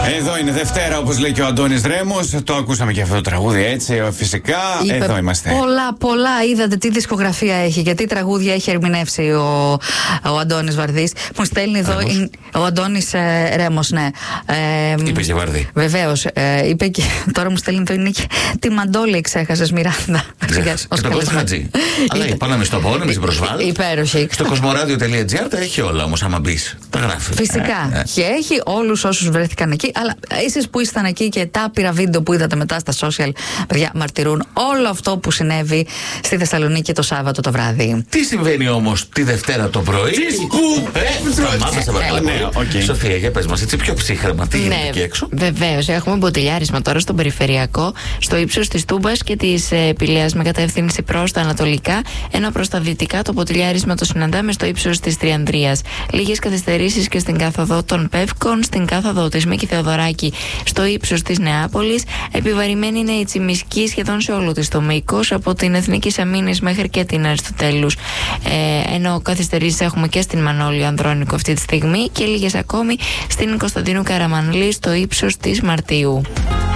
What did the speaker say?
Εδώ είναι Δευτέρα, όπως λέει και ο Αντώνης Ρέμος. Το ακούσαμε και αυτό το τραγούδι, έτσι. Φυσικά, εδώ είμαστε. Πολλά. Είδατε τι δισκογραφία έχει, γιατί τραγούδια έχει ερμηνεύσει ο Αντώνης Βαρδής. Μου στέλνει εδώ ο Αντώνης Ρέμος, ναι. Είπε και Βαρδί. Βεβαίως. Είπε και τώρα μου στέλνει το είναι και τη Μαντόλη ξέχασες, Μιράντα. Και τον Κώστα Χατζή. Αλλά είπα να μην στο πω, να μην σε προσβάλλω. Υπέροχη. Στο cosmoradio.gr τα έχει όλα όμως, άμα μπεις. Τα γράφει. Φυσικά. Και έχει όλους όσους βρέθηκαν εκεί. Αλλά εσείς που ήσταν εκεί και τα άπειρα βίντεο που είδατε μετά στα social, παιδιά, μαρτυρούν όλο αυτό που συνέβη στη Θεσσαλονίκη το Σάββατο το βράδυ. Τι συμβαίνει όμως τη Δευτέρα το πρωί? Σοφία, για πες μας έτσι πιο ψύχρεμα, τι γίνεται εκεί έξω? Βεβαίως, έχουμε μποτιλιάρισμα τώρα στον περιφερειακό, στο ύψος της Τούμπας και της Πηλαίας με κατεύθυνση προς τα ανατολικά, ενώ προς τα δυτικά το μποτιλιάρισμα το συναντάμε στο ύψος της Τριανδρίας. Λίγες καθυστερήσεις και στην κάθοδο των Πεύκων, στην κάθοδο της Μίκη Θεοδωράκη στο ύψος της Νεάπολης. Επιβαρημένη είναι η Τσιμισκή σχεδόν σε όλο της το μήκος, από την Εθνική Αμήνης μέχρι και την Αριστοτέλους. Ενώ καθυστερήσεις έχουμε και στην Μανώλη Ανδρώνικο αυτή τη στιγμή και λίγες ακόμη στην Κωνσταντίνου Καραμανλή στο ύψος της Μαρτίου.